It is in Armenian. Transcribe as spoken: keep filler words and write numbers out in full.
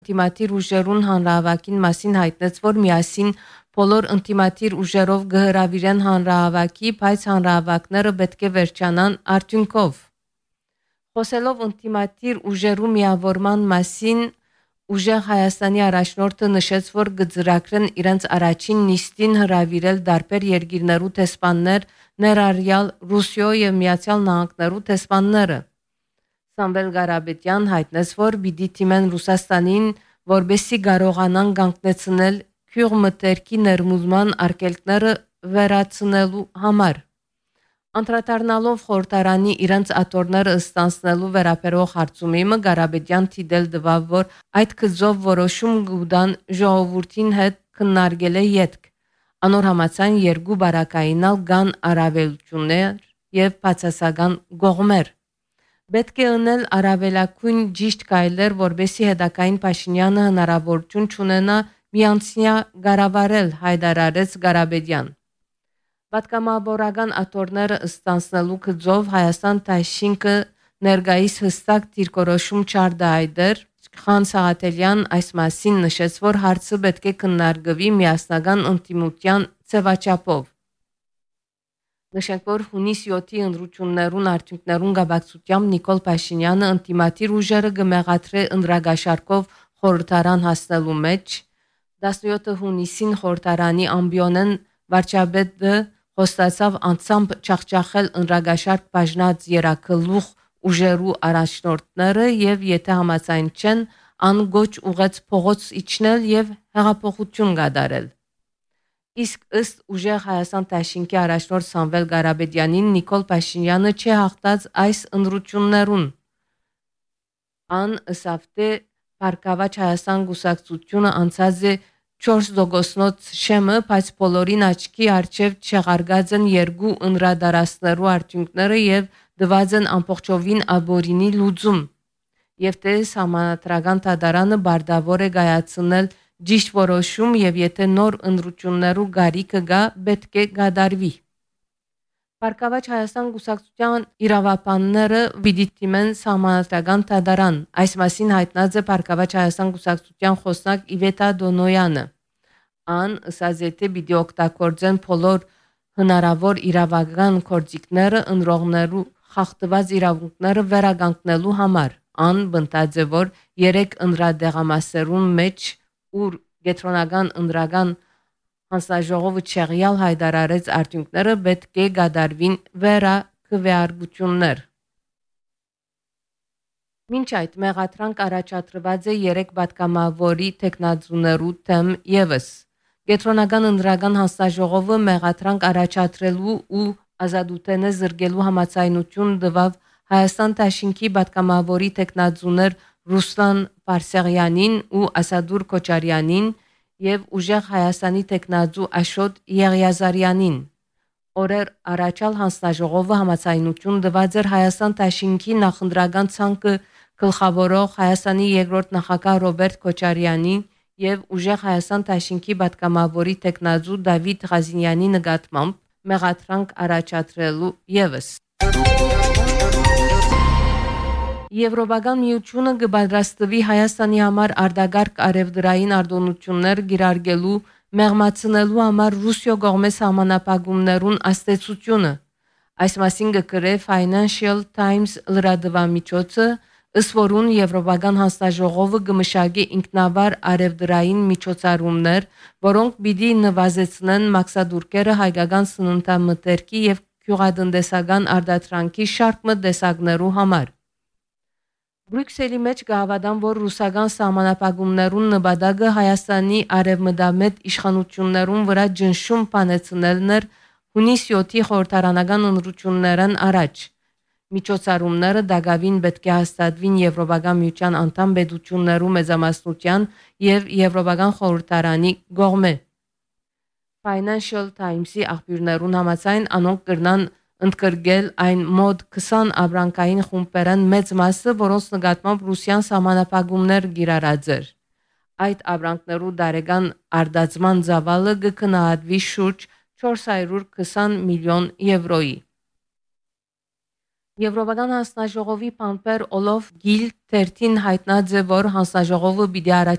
ինտիմատիր ուժերուն հանրահավաքին մասին հայտնեց, որ միասին բոլոր ինտիմատիր ուժերով գհրավիրեն հանրահավաքի, բայց հանրահավաքները պետք է վերջանան արդյունքով։ Խոսելով ինտիմատիր ուժերու միավորման մասին, ուժեղ Հայաստանի առաջնորդը նշեց, որ գծրակրեն իրենց առաջին նիստին հրավիրել դարբեր երկիրներու տեսփաններ, ներառյալ Ռուսիո եւ Միացյալ Նահանգներու տեսփանները։ Սամվել Ղարաբետյան հայտնեց, որ պիտի թիմեն Ռուսաստանին, որբեսի կարողանան կանգնեցնել քյուղ մտերքի ներմուծման արգելքները վերացնելու համար։ Անդրադառնալով խորհրդարանի իրենց աթոռները ստանցնելու վերաբերող հարցումիմը Ղարաբետյան թիդել դվավ, որ այդ քծով որոշում գուդան ժողովրդին հետ քննարկել է յետք։ Անոր համաձայն երկու բարակայինալ կան առավելություններ եւ բացասական կողմեր։ Պետք է ունել առավելակույն ճիշտ կայլեր, որբեսի հետակային Փաշինյանը հնարավորություն չունենա միանցնյա գարավարել, հայտարարեց Ղարաբետյան։ Պատգամավորական աթոռները ստանցնելու գծով Հայաստան դաշինքը ներկայիս հստակ դիրքորոշում չարդայդեր, Խան Սաղաթելյան այս մասին նշեց, որ հարցը պետք է քննարկվի միասնական ինտիմության ձևաչափով։ Նշենք, որ հունիս յոթի ընտրություններուն արդյունքներուն գաբակցությամբ Նիկոլ Փաշինյանը ինտիմատիր ուժերը կմեղադրե ընտրագաշարքով խորհրդարան հասնելու մեջ։ տասնյոթ հունիսին խորհրդարանի ամբիոնեն վարչապետը խոստացավ անցամբ չախճախել ընտրագաշարք բաժնած երակլուղ ուժերու առաջնորդները եւ եթե համաձայն չեն, անգոչ ուղեց փողոց իջնել եւ հեղափոխություն կատարել։ Իսկ ըստ ուժեղ Հայաստան դաշինքի առաջնորդ Սամվել Ղարաբետյանին Նիկոլ Փաշինյանը չի հաղթած այս ընտրություններուն։ Ան ըսավտե Բարգավաճ Հայաստան գուսակցությունը անցած է չորս տոկոսնոց շեմը, բայց բոլորին աչքի առջև չեղարգած են երկու ընտրադարաշներու արդյունքները եւ դված են ամբողջովին աբորինի լուծում։ Եվ թե համանատրական դատարանը բարդավոր է գայացնել ճիշտ որոշում եւ եթե նոր ընտրություններու գարիքը գա, պետք է գադարվի։ Բարգավաճ Հայաստան գուսակցության իրավապանները պիտի դիմեն համանատրական դատարան։ Այս մասին հայտնած է Բարգավաճ Հայաստան գուսակցության խոսնակ Իվետա Դոնոյանը։ Ան ըսած է թե պիտի օգտագործեն բոլոր հնարավոր իրավական գործիքները ընտրողներու խախտված իրավունքները վերականգնելու համար։ Ան բնտած է, որ երեք ընտրադեղամասերուն մեջ ուր գետրոնական ընտրական հանձնաժողովը չեղյալ հայտարարեց արդյունքները պետք է գադարվին վերակվեարկություններ։ Մինչ այդ մեղադրանք առաջադրված է երեք պատգամավորի տեխնազուներու թեմ եւս։ Գետրոնական ընտրական հանձնաժողովը մեղադրանք առաջադրելու ու ազատութենը զրկելու համաձայնություն տվավ Հայաստան դաշինքի պատգամավորի տեխնազուներ Ռուսլան Պարսեղյանին ու Ասադուր Քոչարյանին եւ ուժեղ Հայաստանի տեխնազու Աշոտ Եղիազարյանին։ Օրեր առաջալ հանձնաժողովը համաձայնություն տված էր Հայաստան դաշինքի նախընտրական ցանկը գլխավորող Հայաստանի երկրորդ նախագահ Ռոբերտ Քոչարյանին եւ ուժեղ Հայաստան դաշինքի պատգամավորի տեխնազու Դավիթ Ղազինյանի նկատմամբ մեղադրանք առաջադրելու եւս։ Եվրոպական միությունը կպատրաստվի Հայաստանի համար արտագարկ արևդրային արտոնություններ գիրարգելու մեղմացնելու համար Ռուսիո կողմէ սահմանապահումներուն աստեցությունը։ Այս մասին կգրե Financial Times լրատվամիջոցը, ըստ որուն Եվրոպական հանձնաժողովը կմշակի ինքնավար արևդրային միջոցառումներ, որոնք պիտի նվազեցնեն մաքսադուրկերը հայկական սննդամթերքի եւ գյուղատնտեսական արտադրանքի շարք տեսակներու համար։ Բրյուսելի մեջ կհավատան, որ ռուսական սահմանապահումներուն նպատակը Հայաստանի արևմտամետ իշխանություններուն վրա ջնշում բանեցնելն էր հունիս յոթի խորհրդարանական ընտրություններն առաջ։ Միջոցառումները դակավին պետք է հաստատվին Եվրոպական միության անդամ պետություններու մեծամասնության եւ Եվրոպական խորհրդարանի կողմէ։ Financial Times-ի աղբյուրներուն համաձայն անոնք կրնան ընդգրկել այն մոտ քսան ապրանքային խումբերեն մեծ մասը, որոնց նկատմամբ Ռուսիան սահմանապահումներ կիրառած էր։ Այդ ապրանքներու դարեգան արտադրման ծավալը կգնահատվի շուրջ չորս հարյուր քսան միլիոն եվրոյի։ Եվրոպական հանձնաժողովի պանպեր Օլոֆ Գիլ թերթին հայտնած է, որ հանձնաժողովը պիտի